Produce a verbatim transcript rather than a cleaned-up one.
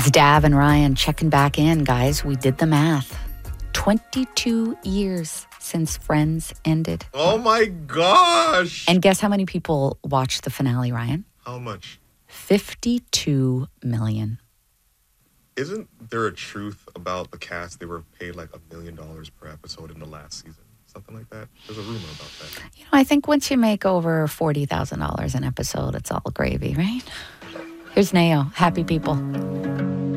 It's Dav and Ryan checking back in, guys. We did the math. twenty-two years since Friends ended. Oh my gosh! And guess how many people watched the finale, Ryan? How much? fifty-two million. Isn't there a truth about the cast? They were paid like a million dollars per episode in the last season. Something like that. There's a rumor about that. You know, I think once you make over forty thousand dollars an episode, it's all gravy, right? Here's Nao. Happy people.